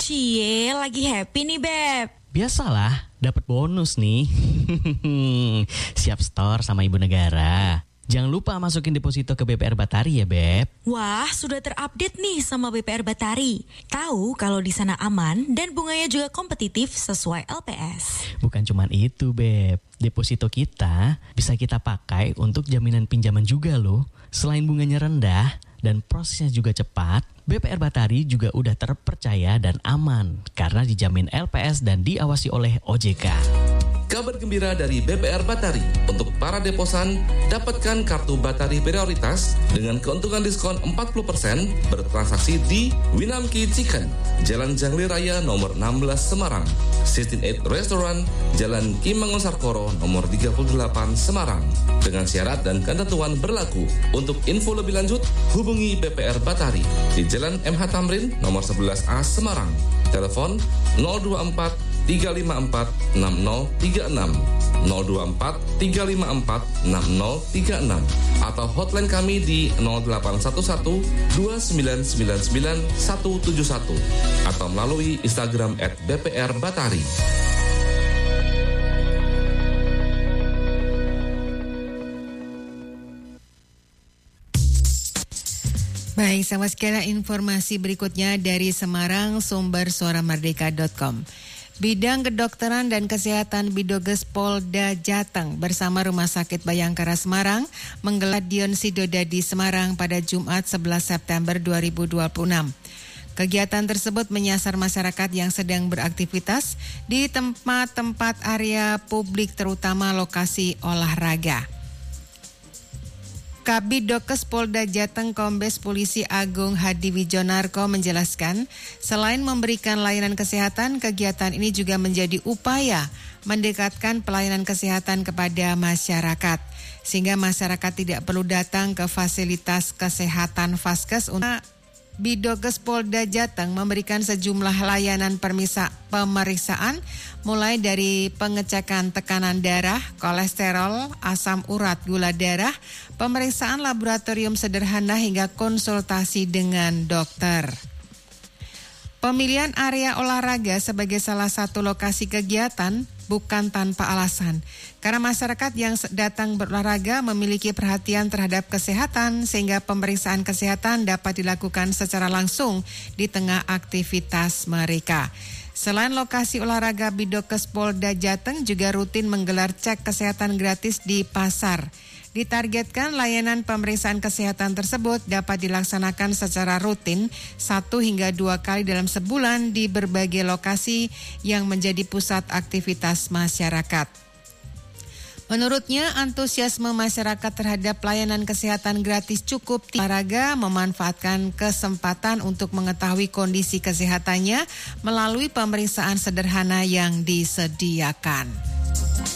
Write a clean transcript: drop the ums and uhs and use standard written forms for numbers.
Cie, lagi happy nih, Beb. Biasalah, dapat bonus nih. Siap store sama Ibu Negara. Jangan lupa masukin deposito ke BPR Batari ya, Beb. Wah, sudah terupdate nih sama BPR Batari. Tahu kalau di sana aman dan bunganya juga kompetitif sesuai LPS. Bukan cuman itu, Beb. Deposito kita bisa kita pakai untuk jaminan pinjaman juga loh. Selain bunganya rendah dan prosesnya juga cepat, BPR Batari juga udah terpercaya dan aman karena dijamin LPS dan diawasi oleh OJK. Kabar gembira dari BPR Batari. Untuk para deposan, dapatkan kartu Batari prioritas dengan keuntungan diskon 40% bertransaksi di Winamki Chicken, Jalan Jangli Raya nomor 16 Semarang, 168 Restaurant, Jalan Ki Mangun-Sarkoro nomor 38 Semarang. Dengan syarat dan ketentuan berlaku. Untuk info lebih lanjut, hubungi BPR Batari di Jalan MH Tamrin nomor 11A Semarang. Telepon 024 354 6036 024 354 6036 atau hotline kami di 0811 2999 171 atau melalui Instagram @bprbatari. Baik, sama sekali informasi berikutnya dari Semarang, sumber suaramerdeka.com. Bidang Kedokteran dan Kesehatan Bidoges Polda Jateng bersama Rumah Sakit Bayangkara Semarang menggelar Dion Sidodadi Semarang pada Jumat 11 September 2026. Kegiatan tersebut menyasar masyarakat yang sedang beraktivitas di tempat-tempat area publik terutama lokasi olahraga. Kabidokes Polda Jateng Kombes Polisi Agung Hadi Wijonarko menjelaskan, selain memberikan layanan kesehatan, kegiatan ini juga menjadi upaya mendekatkan pelayanan kesehatan kepada masyarakat, sehingga masyarakat tidak perlu datang ke fasilitas kesehatan Vaskes. Bidokes Polda Jateng memberikan sejumlah layanan pemeriksaan mulai dari pengecekan tekanan darah, kolesterol, asam urat, gula darah, pemeriksaan laboratorium sederhana hingga konsultasi dengan dokter. Pemilihan area olahraga sebagai salah satu lokasi kegiatan bukan tanpa alasan. Karena masyarakat yang datang berolahraga memiliki perhatian terhadap kesehatan sehingga pemeriksaan kesehatan dapat dilakukan secara langsung di tengah aktivitas mereka. Selain lokasi olahraga, Bidokes Polda Jateng juga rutin menggelar cek kesehatan gratis di pasar. Ditargetkan layanan pemeriksaan kesehatan tersebut dapat dilaksanakan secara rutin 1 hingga 2 kali dalam sebulan di berbagai lokasi yang menjadi pusat aktivitas masyarakat. Menurutnya, antusiasme masyarakat terhadap layanan kesehatan gratis cukup tinggi. Olahraga memanfaatkan kesempatan untuk mengetahui kondisi kesehatannya melalui pemeriksaan sederhana yang disediakan.